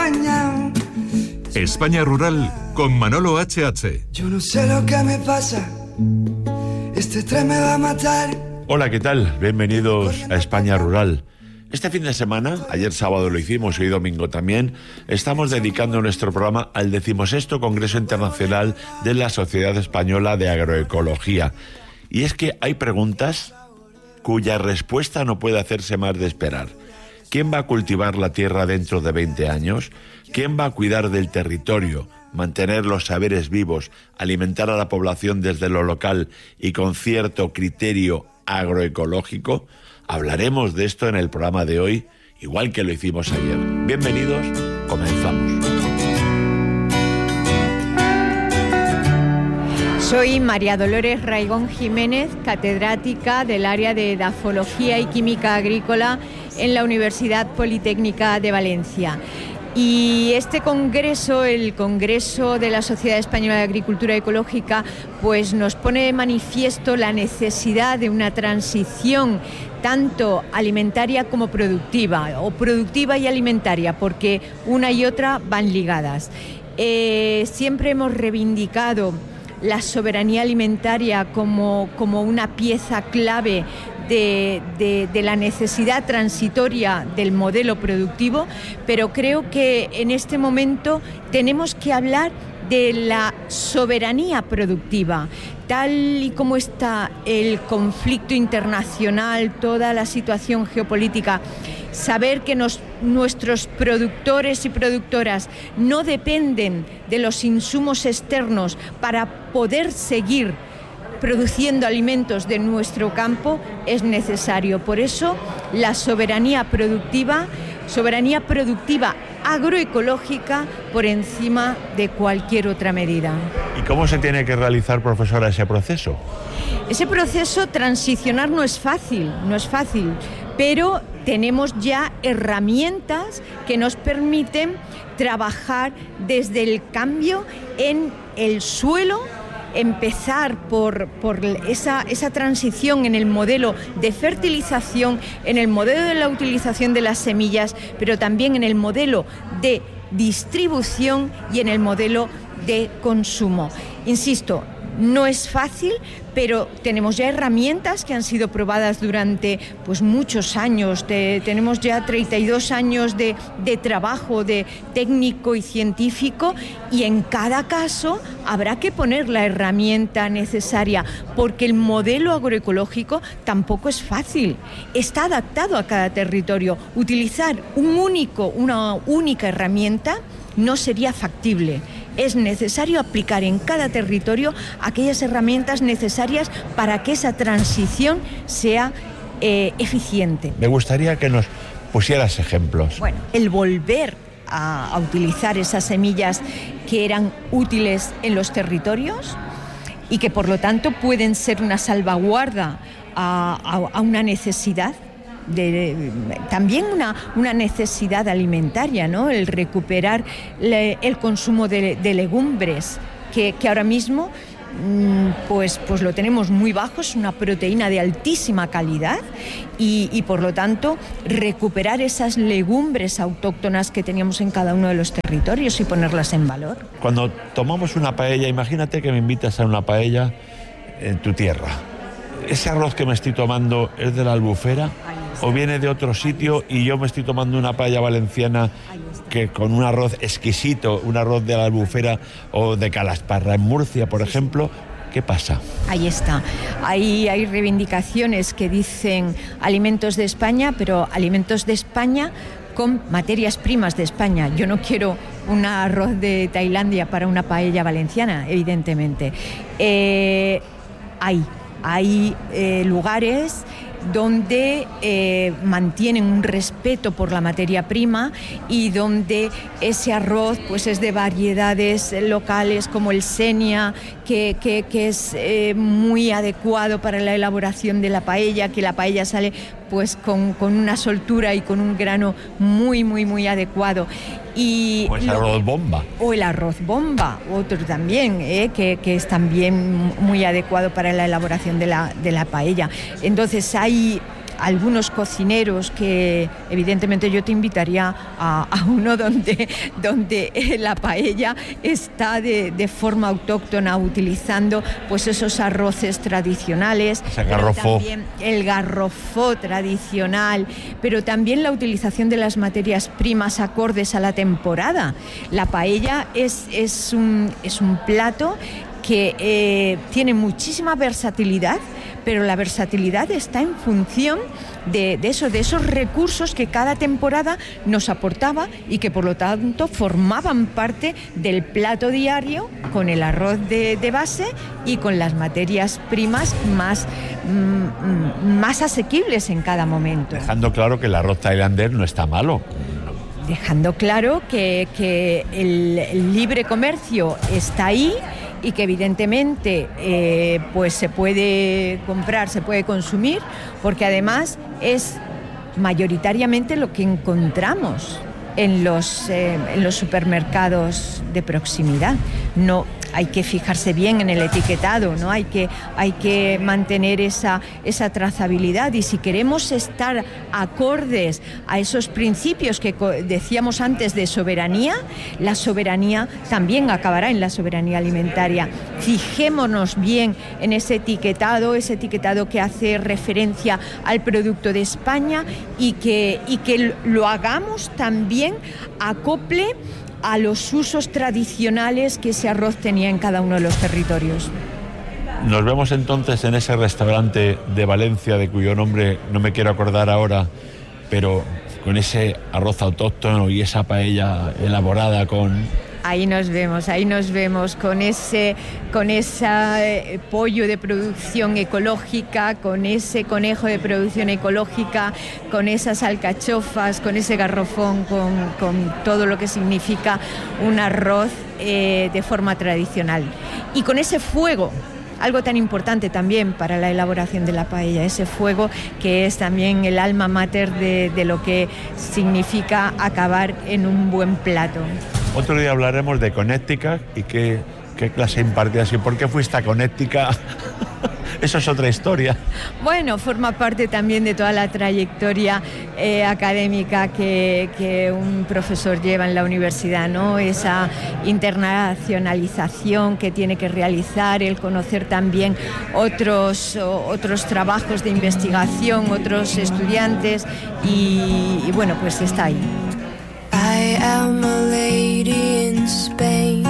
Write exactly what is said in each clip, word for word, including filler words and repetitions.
mañana. España Rural con Manolo H H. Yo no sé lo que me pasa, este tren me va a matar. Hola, ¿qué tal? Bienvenidos a España Rural. Este fin de semana, ayer sábado lo hicimos y hoy domingo también, estamos dedicando nuestro programa al decimosexto Congreso Internacional de la Sociedad Española de Agroecología. Y es que hay preguntas cuya respuesta no puede hacerse más de esperar. ¿Quién va a cultivar la tierra dentro de veinte años? ¿Quién va a cuidar del territorio, mantener los saberes vivos, alimentar a la población desde lo local y con cierto criterio agroecológico? Hablaremos de esto en el programa de hoy, igual que lo hicimos ayer. Bienvenidos, comenzamos. Soy María Dolores Raigón Jiménez, catedrática del área de Edafología y Química Agrícola en la Universidad Politécnica de Valencia. Y este congreso, el Congreso de la Sociedad Española de Agricultura Ecológica, pues nos pone de manifiesto la necesidad de una transición tanto alimentaria como productiva, o productiva y alimentaria, porque una y otra van ligadas. Eh, siempre hemos reivindicado la soberanía alimentaria como, como una pieza clave De, de, de la necesidad transitoria del modelo productivo, pero creo que en este momento tenemos que hablar de la soberanía productiva. Tal y como está el conflicto internacional, toda la situación geopolítica, saber que nos, nuestros productores y productoras no dependen de los insumos externos para poder seguir produciendo alimentos de nuestro campo es necesario. Por eso la soberanía productiva, soberanía productiva agroecológica por encima de cualquier otra medida. ¿Y cómo se tiene que realizar, profesora, ese proceso? Ese proceso, transicionar no es fácil, no es fácil, pero tenemos ya herramientas que nos permiten trabajar desde el cambio en el suelo, empezar por, por esa, esa transición en el modelo de fertilización, en el modelo de la utilización de las semillas, pero también en el modelo de distribución y en el modelo de consumo. Insisto, no es fácil, pero tenemos ya herramientas que han sido probadas durante pues, muchos años. De, tenemos ya treinta y dos años de, de trabajo de técnico y científico, y en cada caso habrá que poner la herramienta necesaria, porque el modelo agroecológico tampoco es fácil. Está adaptado a cada territorio. Utilizar un único, una única herramienta no sería factible. Es necesario aplicar en cada territorio aquellas herramientas necesarias para que esa transición sea eh, eficiente. Me gustaría que nos pusieras ejemplos. Bueno, el volver a, a utilizar esas semillas que eran útiles en los territorios y que por lo tanto pueden ser una salvaguarda a, a, a una necesidad. De, de, también una, una necesidad alimentaria, ¿no? El recuperar le, el consumo de, de legumbres, que, que ahora mismo pues, pues lo tenemos muy bajo, es una proteína de altísima calidad y, y por lo tanto recuperar esas legumbres autóctonas que teníamos en cada uno de los territorios y ponerlas en valor. Cuando tomamos una paella, imagínate que me invitas a una paella en tu tierra. ¿Ese arroz que me estoy tomando es de la Albufera o viene de otro sitio y yo me estoy tomando una paella valenciana que con un arroz exquisito, un arroz de la Albufera o de Calasparra en Murcia, por ejemplo? ¿Qué pasa? Ahí está. Ahí hay reivindicaciones que dicen alimentos de España, pero alimentos de España con materias primas de España. Yo no quiero un arroz de Tailandia para una paella valenciana, evidentemente. Eh, hay, hay eh, lugares donde eh, mantienen un respeto por la materia prima y donde ese arroz pues es de variedades locales como el Senia, que, que, que es eh, muy adecuado para la elaboración de la paella, que la paella sale pues con, con una soltura y con un grano muy, muy, muy adecuado. Y o el arroz bomba. O el arroz bomba, otro también, ¿eh? que, que es también muy adecuado para la elaboración de la, de la paella. Entonces hay, algunos cocineros que evidentemente yo te invitaría a, a uno donde, donde la paella está de, de forma autóctona, utilizando pues esos arroces tradicionales, ese garrofó, también el garrofó tradicional, pero también la utilización de las materias primas acordes a la temporada. La paella es, es, un, es un plato que eh, tiene muchísima versatilidad, pero la versatilidad está en función de, de, eso, de esos recursos que cada temporada nos aportaba y que por lo tanto formaban parte del plato diario, con el arroz de, de base y con las materias primas más, mm, más asequibles en cada momento. Dejando claro que el arroz tailandés no está malo. Dejando claro que, que el, el libre comercio está ahí y que evidentemente eh, pues se puede comprar, se puede consumir, porque además es mayoritariamente lo que encontramos en los, eh, en los supermercados de proximidad. No, hay que fijarse bien en el etiquetado, ¿no? Hay que, hay que mantener esa, esa trazabilidad, y si queremos estar acordes a esos principios que decíamos antes de soberanía, la soberanía también acabará en la soberanía alimentaria. Fijémonos bien en ese etiquetado, ese etiquetado que hace referencia al producto de España, y que, y que lo hagamos también acople a los usos tradicionales que ese arroz tenía en cada uno de los territorios. Nos vemos entonces en ese restaurante de Valencia, de cuyo nombre no me quiero acordar ahora, pero con ese arroz autóctono y esa paella elaborada con... Ahí nos vemos, ahí nos vemos con ese, con ese eh, pollo de producción ecológica, con ese conejo de producción ecológica, con esas alcachofas, con ese garrofón, con, con todo lo que significa un arroz eh, de forma tradicional. Y con ese fuego, algo tan importante también para la elaboración de la paella, ese fuego que es también el alma mater de, de lo que significa acabar en un buen plato. Otro día hablaremos de Connecticut y qué, qué clase impartías y por qué fuiste a Connecticut. Eso es otra historia. Bueno, forma parte también de toda la trayectoria eh, académica que, que un profesor lleva en la universidad, ¿no? Esa internacionalización que tiene que realizar, el conocer también otros, otros trabajos de investigación, otros estudiantes, y, y bueno, pues está ahí. I am a lady in Spain.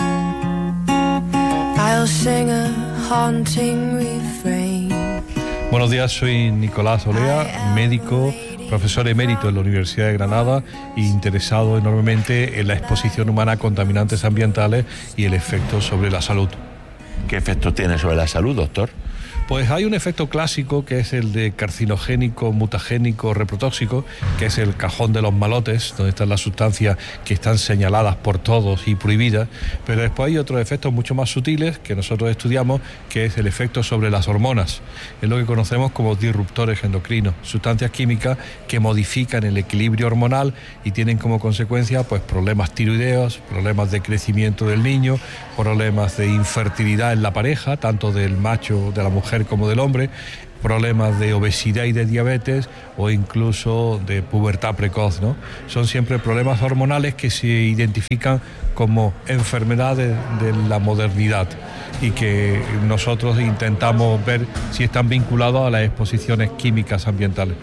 I'll sing a haunting refrain. Buenos días, soy Nicolás Olea, médico, profesor emérito en la Universidad de Granada e interesado enormemente en la exposición humana a contaminantes ambientales y el efecto sobre la salud. ¿Qué efecto tiene sobre la salud, doctor? Pues hay un efecto clásico que es el de carcinogénico, mutagénico, reprotóxico, que es el cajón de los malotes, donde están las sustancias que están señaladas por todos y prohibidas, pero después hay otros efectos mucho más sutiles que nosotros estudiamos, que es el efecto sobre las hormonas. Es lo que conocemos como disruptores endocrinos, sustancias químicas que modifican el equilibrio hormonal y tienen como consecuencia pues problemas tiroideos, problemas de crecimiento del niño, problemas de infertilidad en la pareja, tanto del macho, de la mujer como del hombre, problemas de obesidad y de diabetes, o incluso de pubertad precoz, ¿no? Son siempre problemas hormonales que se identifican como enfermedades de la modernidad y que nosotros intentamos ver si están vinculados a las exposiciones químicas ambientales.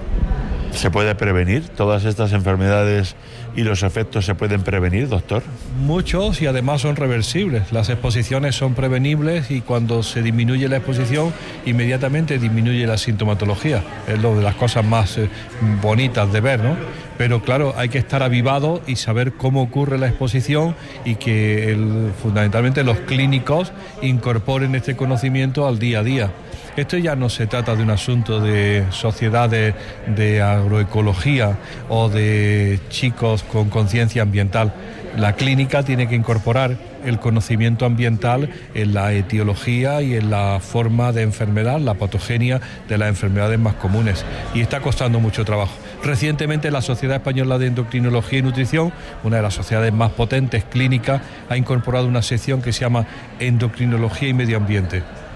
¿Se puede prevenir todas estas enfermedades y los efectos se pueden prevenir, doctor? Muchos, y además son reversibles. Las exposiciones son prevenibles y cuando se disminuye la exposición, inmediatamente disminuye la sintomatología. Es lo de las cosas más eh, bonitas de ver, ¿no? Pero claro, hay que estar avivado y saber cómo ocurre la exposición y que el, fundamentalmente los clínicos incorporen este conocimiento al día a día. Esto ya no se trata de un asunto de sociedades de agroecología o de chicos con conciencia ambiental. La clínica tiene que incorporar el conocimiento ambiental en la etiología y en la forma de enfermedad, la patogenia de las enfermedades más comunes. Y está costando mucho trabajo. Recientemente la Sociedad Española de Endocrinología y Nutrición, una de las sociedades más potentes clínicas, ha incorporado una sección que se llama Endocrinología y Medio Ambiente.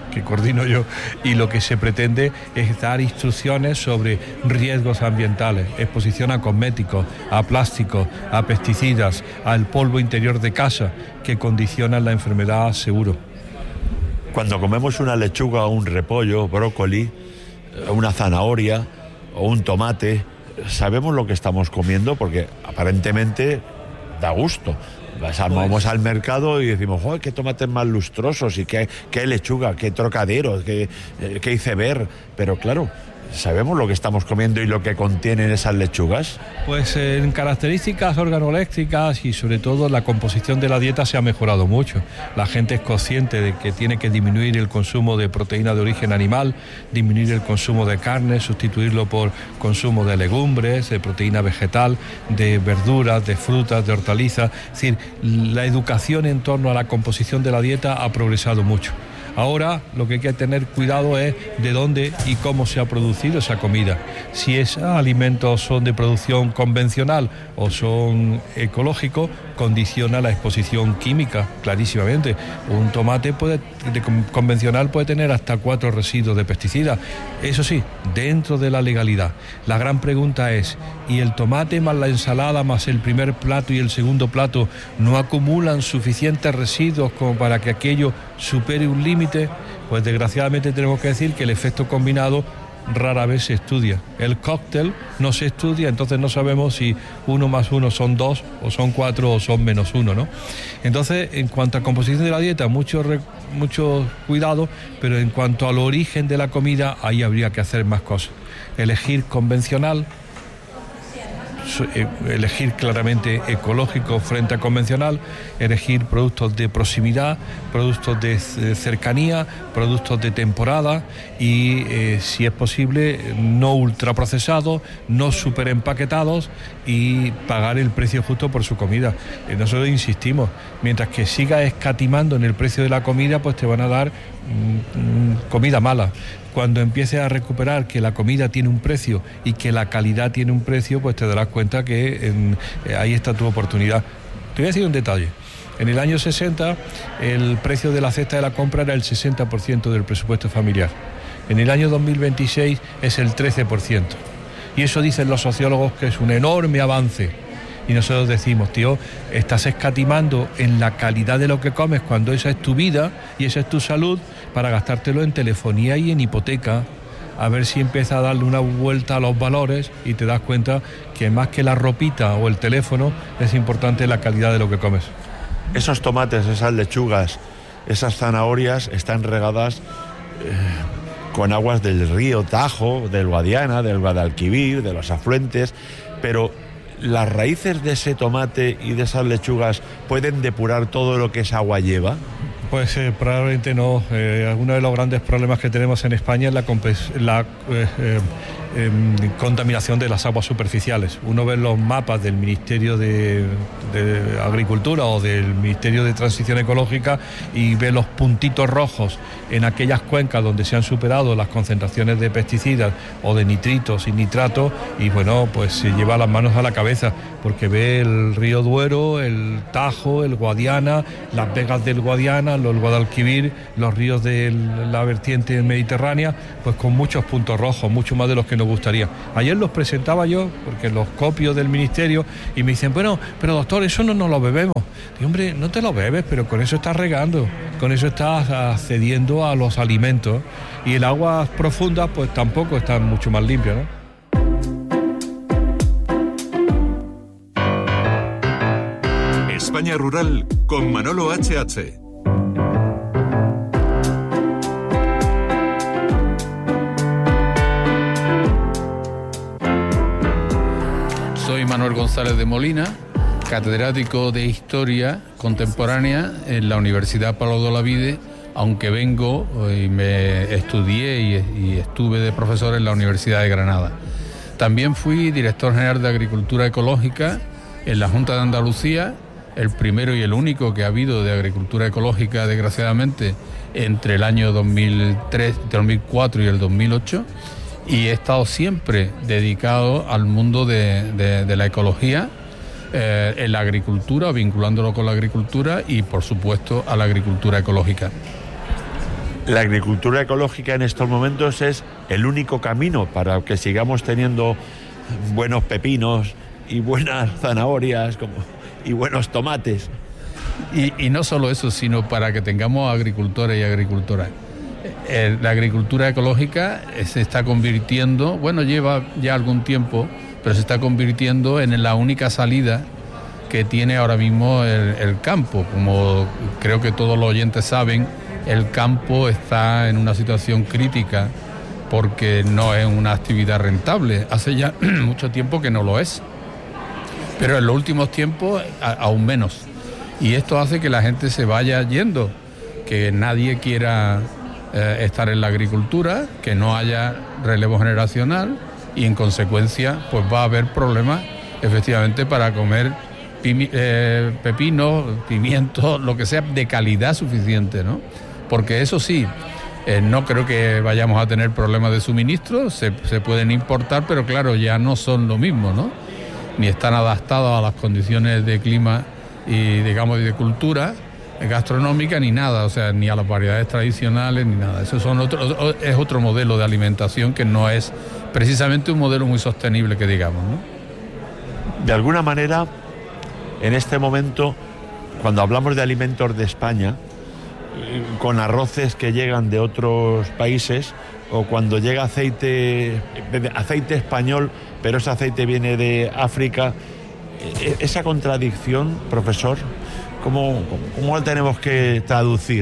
que coordino yo, y lo que se pretende es dar instrucciones sobre riesgos ambientales, exposición a cosméticos, a plásticos, a pesticidas, al polvo interior de casa que condicionan la enfermedad seguro. Cuando comemos una lechuga o un repollo, brócoli, una zanahoria o un tomate, ¿sabemos lo que estamos comiendo? Porque aparentemente da gusto. Vamos al mercado y decimos, ¡joder, qué tomates más lustrosos! Y qué, qué lechuga, qué trocadero, qué, qué iceberg. Pero claro, ¿sabemos lo que estamos comiendo y lo que contienen esas lechugas? Pues en características organoléctricas y sobre todo la composición de la dieta se ha mejorado mucho. La gente es consciente de que tiene que disminuir el consumo de proteína de origen animal, disminuir el consumo de carne, sustituirlo por consumo de legumbres, de proteína vegetal, de verduras, de frutas, de hortalizas. Es decir, la educación en torno a la composición de la dieta ha progresado mucho. Ahora lo que hay que tener cuidado es de dónde y cómo se ha producido esa comida. Si esos alimentos son de producción convencional o son ecológicos, condiciona la exposición química, clarísimamente. Un tomate puede, de convencional puede tener hasta cuatro residuos de pesticidas. Eso sí, dentro de la legalidad. La gran pregunta es, ¿y el tomate más la ensalada más el primer plato y el segundo plato no acumulan suficientes residuos como para que aquello supere un límite? Pues desgraciadamente tenemos que decir que el efecto combinado rara vez se estudia. El cóctel no se estudia, entonces no sabemos si uno más uno son dos, o son cuatro, o son menos uno, ¿no? Entonces, en cuanto a composición de la dieta, mucho, mucho cuidado, pero en cuanto al origen de la comida, ahí habría que hacer más cosas. Elegir convencional, elegir claramente ecológico frente a convencional, elegir productos de proximidad, productos de cercanía, productos de temporada y, eh, si es posible, no ultraprocesados, no superempaquetados y pagar el precio justo por su comida. Eh, nosotros insistimos, mientras que sigas escatimando en el precio de la comida, pues te van a dar mm, comida mala. Cuando empieces a recuperar que la comida tiene un precio y que la calidad tiene un precio, pues te darás cuenta que en, eh, ahí está tu oportunidad. Te voy a decir un detalle. En el año sesenta, el precio de la cesta de la compra era el sesenta por ciento del presupuesto familiar. En el año dos mil veintiséis es el trece por ciento. Y eso dicen los sociólogos que es un enorme avance. Y nosotros decimos, tío, estás escatimando en la calidad de lo que comes cuando esa es tu vida y esa es tu salud para gastártelo en telefonía y en hipoteca. A ver si empieza a darle una vuelta a los valores y te das cuenta que más que la ropita o el teléfono es importante la calidad de lo que comes. Esos tomates, esas lechugas, esas zanahorias están regadas eh, con aguas del río Tajo, del Guadiana, del Guadalquivir, de los afluentes, pero ¿las raíces de ese tomate y de esas lechugas pueden depurar todo lo que esa agua lleva? Pues eh, probablemente no. Eh, uno de los grandes problemas que tenemos en España es la, la eh, eh, eh, contaminación de las aguas superficiales. Uno ve los mapas del Ministerio de, de Agricultura o del Ministerio de Transición Ecológica y ve los puntitos rojos en aquellas cuencas donde se han superado las concentraciones de pesticidas o de nitritos y nitratos y bueno, pues se lleva las manos a la cabeza porque ve el río Duero, el Tajo, el Guadiana, las vegas del Guadiana, los Guadalquivir, los ríos de la vertiente mediterránea, pues con muchos puntos rojos, mucho más de los que nos gustaría. Ayer los presentaba yo, porque los copio del ministerio, y me dicen, bueno, pero doctor, eso no nos lo bebemos. Digo, hombre, no te lo bebes, pero con eso estás regando, con eso estás accediendo a los alimentos, y el agua profunda, pues tampoco está mucho más limpia, ¿no? España Rural con Manolo H H. Soy Manuel González de Molina, catedrático de Historia Contemporánea en la Universidad Pablo de Olavide, aunque vengo y me estudié y, y estuve de profesor en la Universidad de Granada. También fui director general de Agricultura Ecológica en la Junta de Andalucía, el primero y el único que ha habido de agricultura ecológica, desgraciadamente, entre el año dos mil tres, dos mil cuatro y el dos mil ocho, y he estado siempre dedicado al mundo de, de, de la ecología, eh, en la agricultura, vinculándolo con la agricultura y, por supuesto, a la agricultura ecológica. La agricultura ecológica en estos momentos es el único camino para que sigamos teniendo buenos pepinos y buenas zanahorias como, y buenos tomates. Y, y no solo eso, sino para que tengamos agricultores y agricultoras. Eh, la agricultura ecológica se está convirtiendo, bueno, lleva ya algún tiempo, pero se está convirtiendo en la única salida que tiene ahora mismo el, el campo. Como creo que todos los oyentes saben, el campo está en una situación crítica porque no es una actividad rentable. Hace ya mucho tiempo que no lo es, pero en los últimos tiempos a, aún menos. Y esto hace que la gente se vaya yendo, que nadie quiera eh, estar en la agricultura, que no haya relevo generacional y en consecuencia pues va a haber problemas efectivamente para comer pimi- eh, pepinos, pimientos, lo que sea de calidad suficiente, ¿no? Porque eso sí, eh, no creo que vayamos a tener problemas de suministro, se, se pueden importar, pero claro, ya no son lo mismo, ¿no? Ni están adaptados a las condiciones de clima y, digamos, de cultura gastronómica, ni nada, o sea, ni a las variedades tradicionales, ni nada. Eso son otro, es otro modelo de alimentación que no es precisamente un modelo muy sostenible, que digamos, ¿no? De alguna manera, en este momento, cuando hablamos de alimentos de España, con arroces que llegan de otros países, o cuando llega aceite, aceite español, pero ese aceite viene de África, esa contradicción, profesor, ¿cómo, cómo la tenemos que traducir?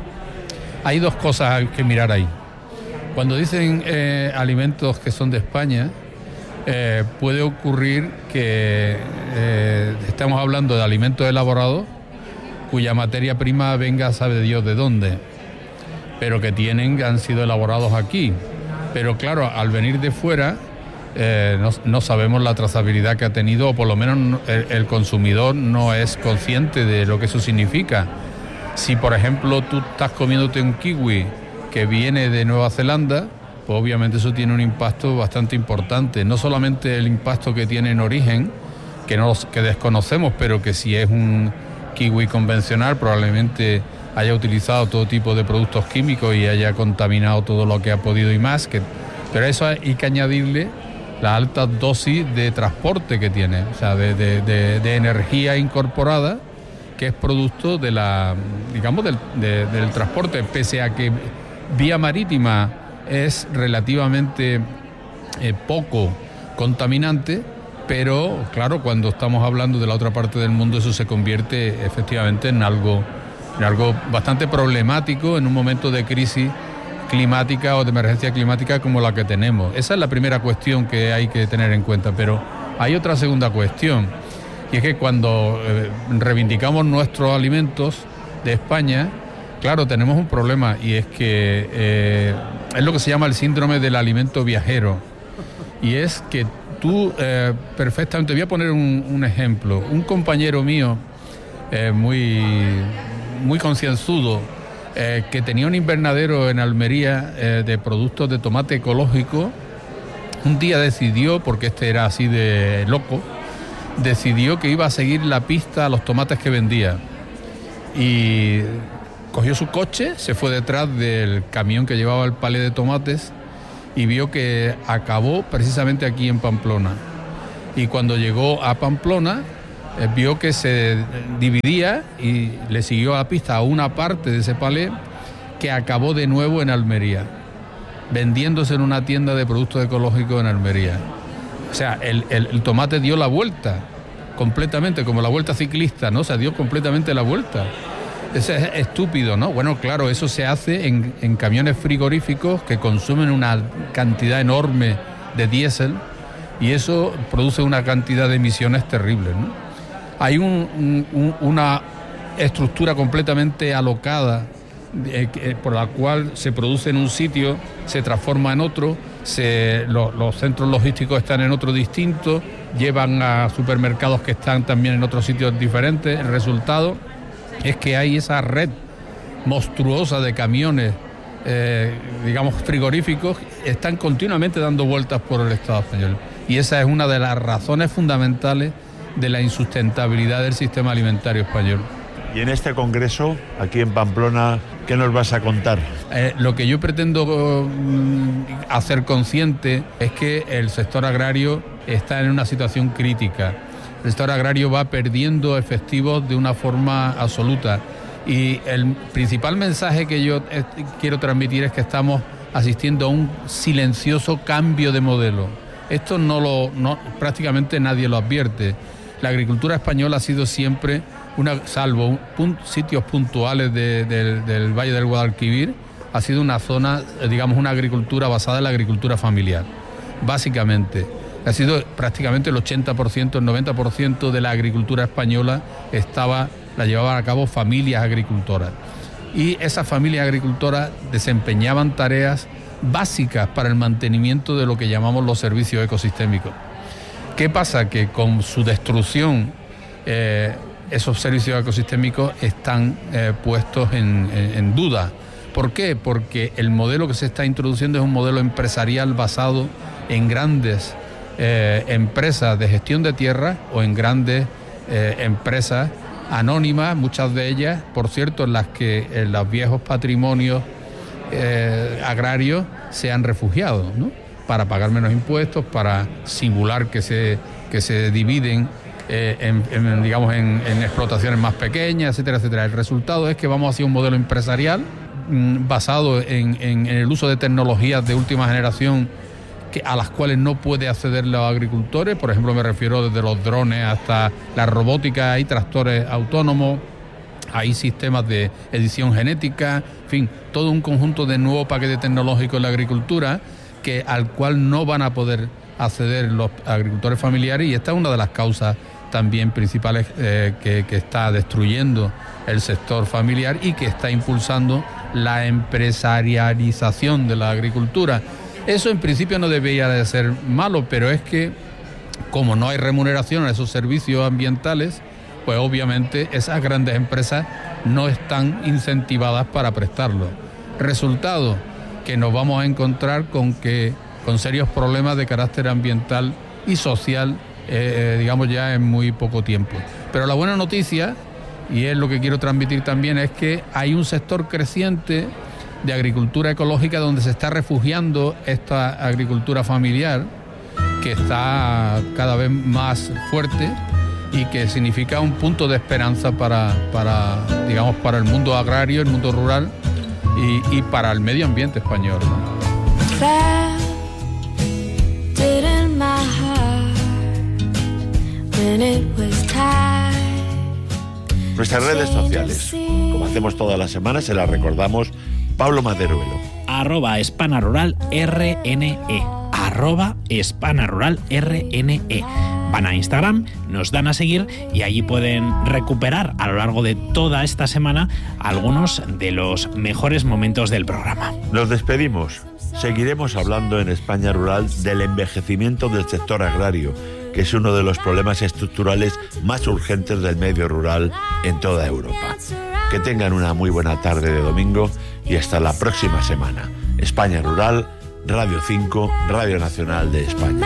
Hay dos cosas que mirar ahí. Cuando dicen eh, alimentos que son de España, eh, puede ocurrir que eh, estamos hablando de alimentos elaborados cuya materia prima venga sabe Dios de dónde, pero que tienen, han sido elaborados aquí. Pero claro, al venir de fuera, eh, no, no sabemos la trazabilidad que ha tenido, o por lo menos el, el consumidor no es consciente de lo que eso significa. Si, por ejemplo, tú estás comiéndote un kiwi que viene de Nueva Zelanda, pues obviamente eso tiene un impacto bastante importante. No solamente el impacto que tiene en origen, que, no, que desconocemos, pero que si es un kiwi convencional probablemente haya utilizado todo tipo de productos químicos y haya contaminado todo lo que ha podido y más, que, pero eso hay que añadirle la alta dosis de transporte que tiene, o sea, de, de, de, de energía incorporada, que es producto de la, digamos, del, de, del transporte, pese a que vía marítima es relativamente eh, poco contaminante. Pero, claro, cuando estamos hablando de la otra parte del mundo, eso se convierte efectivamente en algo, en algo bastante problemático en un momento de crisis climática o de emergencia climática como la que tenemos. Esa es la primera cuestión que hay que tener en cuenta. Pero hay otra segunda cuestión, y es que cuando eh, reivindicamos nuestros alimentos de España, claro, tenemos un problema, y es que eh, es lo que se llama el síndrome del alimento viajero. Y es que tú eh, perfectamente, voy a poner un, un ejemplo. Un compañero mío eh, muy, muy concienzudo, eh, que tenía un invernadero en Almería eh, de productos de tomate ecológico, un día decidió, porque este era así de loco, decidió que iba a seguir la pista a los tomates que vendía. Y cogió su coche, se fue detrás del camión que llevaba el palé de tomates y vio que acabó precisamente aquí en Pamplona. Y cuando llegó a Pamplona, eh, vio que se dividía y le siguió a la pista a una parte de ese palé que acabó de nuevo en Almería, vendiéndose en una tienda de productos ecológicos en Almería. O sea, el, el, el tomate dio la vuelta completamente, como la vuelta ciclista, ¿no? O sea, dio completamente la vuelta. Eso es estúpido, ¿no? Bueno, claro, eso se hace en, en camiones frigoríficos que consumen una cantidad enorme de diésel, y eso produce una cantidad de emisiones terribles, ¿no? Hay un, un, una estructura completamente alocada eh, eh, por la cual se produce en un sitio, se transforma en otro, se, lo, los centros logísticos están en otro distinto, llevan a supermercados que están también en otros sitios diferentes. El resultado es que hay esa red monstruosa de camiones, eh, digamos, frigoríficos, están continuamente dando vueltas por el Estado español. Y esa es una de las razones fundamentales de la insustentabilidad del sistema alimentario español. Y en este congreso, aquí en Pamplona, ¿qué nos vas a contar? Eh, lo que yo pretendo mm, hacer consciente es que el sector agrario está en una situación crítica. El sector agrario va perdiendo efectivos de una forma absoluta. Y el principal mensaje que yo eh, quiero transmitir es que estamos asistiendo a un silencioso cambio de modelo. Esto no lo, no, prácticamente nadie lo advierte. La agricultura española ha sido siempre, una, salvo un, sitios puntuales de, de, del Valle del Guadalquivir, ha sido una zona, digamos, una agricultura basada en la agricultura familiar. Básicamente, ha sido prácticamente el ochenta por ciento, el noventa por ciento de la agricultura española estaba, la llevaban a cabo familias agricultoras. Y esas familias agricultoras desempeñaban tareas básicas para el mantenimiento de lo que llamamos los servicios ecosistémicos. ¿Qué pasa? Que con su destrucción eh, esos servicios ecosistémicos están eh, puestos en, en, en duda. ¿Por qué? Porque el modelo que se está introduciendo es un modelo empresarial basado en grandes eh, empresas de gestión de tierra o en grandes eh, empresas anónimas, muchas de ellas, por cierto, en las que en los viejos patrimonios eh, agrarios se han refugiado, ¿no? Para pagar menos impuestos, para simular que se, que se dividen eh, en, en, digamos, en, en explotaciones más pequeñas, etcétera, etcétera. El resultado es que vamos hacia un modelo empresarial mmm, basado en, en, en el uso de tecnologías de última generación que, a las cuales no puede acceder los agricultores. Por ejemplo, me refiero desde los drones hasta la robótica, hay tractores autónomos, hay sistemas de edición genética, en fin, todo un conjunto de nuevo paquete tecnológico en la agricultura que, al cual no van a poder acceder los agricultores familiares, y esta es una de las causas también principales eh, que, que está destruyendo el sector familiar y que está impulsando la empresarialización de la agricultura. Eso en principio no debería de ser malo, pero es que como no hay remuneración a esos servicios ambientales, pues obviamente esas grandes empresas no están incentivadas para prestarlo. Resultado, que nos vamos a encontrar con que con serios problemas de carácter ambiental y social, eh, digamos ya en muy poco tiempo. Pero la buena noticia, y es lo que quiero transmitir también, es que hay un sector creciente de agricultura ecológica donde se está refugiando esta agricultura familiar, que está cada vez más fuerte y que significa un punto de esperanza para, para digamos, para el mundo agrario, el mundo rural y, y para el medio ambiente español, ¿no? Nuestras redes sociales, como hacemos todas las semanas, se las recordamos. Pablo Maderuelo. Arroba Hispana Rural R N E. Arroba Hispana Rural R N E. Van a Instagram, nos dan a seguir y allí pueden recuperar a lo largo de toda esta semana algunos de los mejores momentos del programa. Nos despedimos. Seguiremos hablando en España Rural del envejecimiento del sector agrario, que es uno de los problemas estructurales más urgentes del medio rural en toda Europa. Que tengan una muy buena tarde de domingo y hasta la próxima semana. España Rural, Radio cinco, Radio Nacional de España.